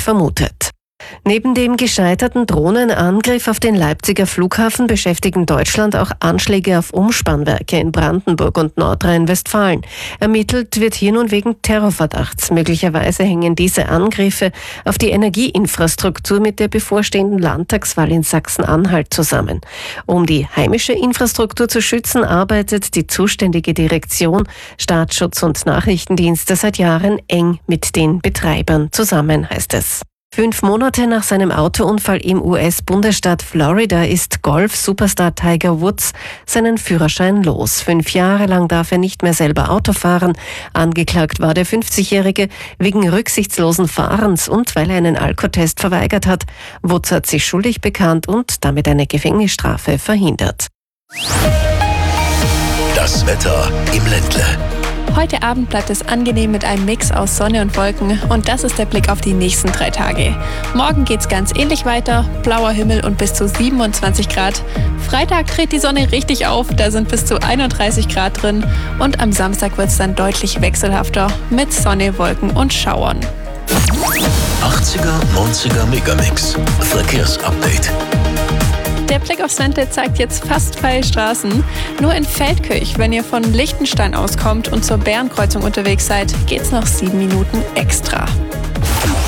vermutet. Neben dem gescheiterten Drohnenangriff auf den Leipziger Flughafen beschäftigen Deutschland auch Anschläge auf Umspannwerke in Brandenburg und Nordrhein-Westfalen. Ermittelt wird hier nun wegen Terrorverdachts. Möglicherweise hängen diese Angriffe auf die Energieinfrastruktur mit der bevorstehenden Landtagswahl in Sachsen-Anhalt zusammen. Um die heimische Infrastruktur zu schützen, arbeitet die zuständige Direktion Staatsschutz und Nachrichtendienste seit Jahren eng mit den Betreibern zusammen, heißt es. 5 Monate nach seinem Autounfall im US-Bundesstaat Florida ist Golf-Superstar Tiger Woods seinen Führerschein los. 5 Jahre lang darf er nicht mehr selber Auto fahren. Angeklagt war der 50-Jährige wegen rücksichtslosen Fahrens und weil er einen Alkotest verweigert hat. Woods hat sich schuldig bekannt und damit eine Gefängnisstrafe verhindert. Das Wetter im Ländle. Heute Abend bleibt es angenehm mit einem Mix aus Sonne und Wolken und das ist der Blick auf die nächsten 3 Tage. Morgen geht's ganz ähnlich weiter, blauer Himmel und bis zu 27 Grad. Freitag dreht die Sonne richtig auf, da sind bis zu 31 Grad drin und am Samstag wird's dann deutlich wechselhafter mit Sonne, Wolken und Schauern. 80er, 90er Megamix. Verkehrsupdate. Der Blick aufs Ländle zeigt jetzt fast freie Straßen. Nur in Feldkirch, wenn ihr von Liechtenstein auskommt und zur Bärenkreuzung unterwegs seid, geht's noch 7 Minuten extra.